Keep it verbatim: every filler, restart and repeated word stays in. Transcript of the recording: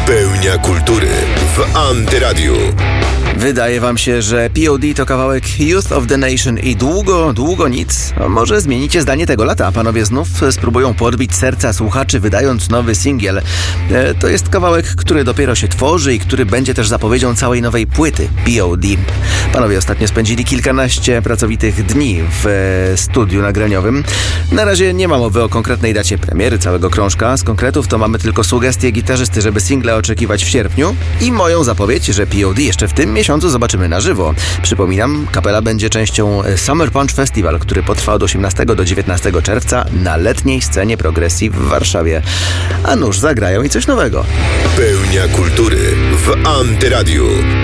Pełnia kultury w Antyradiu. Wydaje wam się, że P O D to kawałek Youth of the Nation i długo, długo nic? A może zmienicie zdanie tego lata? Panowie znów spróbują podbić serca słuchaczy, wydając nowy singiel. E, to jest kawałek, który dopiero się tworzy i który będzie też zapowiedzią całej nowej płyty P O D. Panowie ostatnio spędzili kilkanaście pracowitych dni w e, studiu nagraniowym. Na razie nie ma mowy o konkretnej dacie premiery całego krążka. Z konkretów to mamy tylko sugestie gitarzysty, żeby singla oczekiwać w sierpniu i moją zapowiedź, że P O D jeszcze w tym miesiącu zobaczymy na żywo. Przypominam, kapela będzie częścią Summer Punch Festival, który potrwa od osiemnastego do dziewiętnastego czerwca na letniej scenie progresji w Warszawie. A nuż zagrają i coś nowego. Pełnia kultury w Antyradiu.